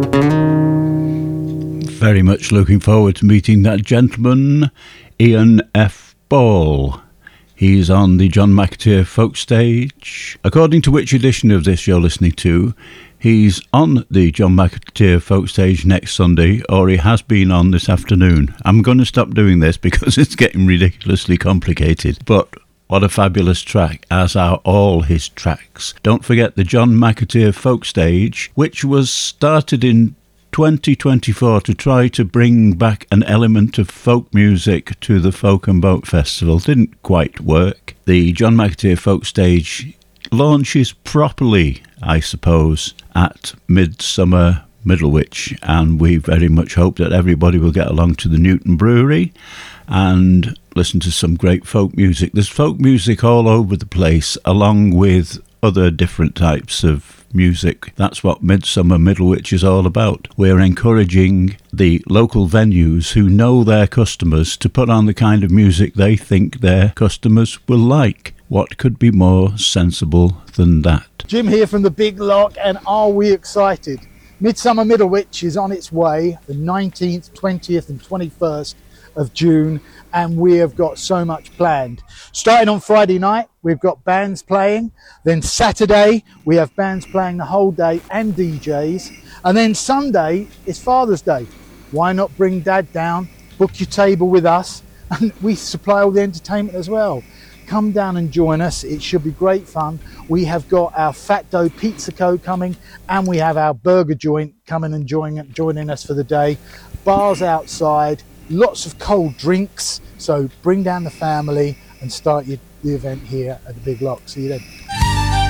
Very much looking forward to meeting that gentleman, Ian F. Ball. He's on the John McAteer Folk Stage. According to which edition of this you're listening to, he's on the John McAteer Folk Stage next Sunday, or he has been on this afternoon. I'm going to stop doing this because it's getting ridiculously complicated, but what a fabulous track, as are all his tracks. Don't forget the John McAteer Folk Stage, which was started in 2024 to try to bring back an element of folk music to the Folk and Boat Festival. Didn't quite work. The John McAteer Folk Stage launches properly, I suppose, at Midsummer Middlewich, and we very much hope that everybody will get along to the Newton Brewery and listen to some great folk music. There's folk music all over the place, along with other different types of music. That's what Midsummer Middlewich is all about. We're encouraging the local venues who know their customers to put on the kind of music they think their customers will like. What could be more sensible than that? Jim here from the Big Lock, and are we excited? Midsummer Middlewich is on its way, the 19th, 20th and 21st of June, and we have got so much planned. Starting on Friday night, we've got bands playing. Then Saturday, we have bands playing the whole day and DJs. And then Sunday is Father's Day. Why not bring Dad down, book your table with us, and we supply all the entertainment as well. Come down and join us. It should be great fun. We have got our Fat Dough Pizza Co coming, and we have our burger joint coming and joining us for the day. Bars outside, lots of cold drinks. So bring down the family and start the event here at the Big Lock. See you then.